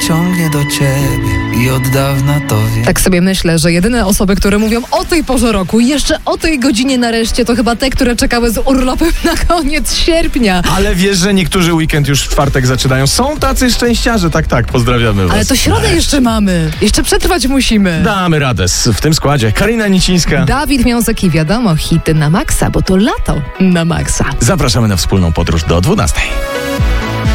ciągnie do ciebie i od dawna to wiem. Tak sobie myślę, że jedyne osoby, które mówią o tej porze roku i jeszcze o tej godzinie nareszcie, to chyba te, które czekały z urlopem na koniec sierpnia. Ale wiesz, że niektórzy weekend już w czwartek zaczynają. Są tacy szczęściarze, tak, pozdrawiamy was. Ale to środę jeszcze mamy. Jeszcze przetrwać musimy. Damy radę w tym składzie. Karina Nicińska. Dawid Miąsek i wiadomo, hity na maksa, bo to lato na maksa. Zapraszamy na wspólną podróż do 12.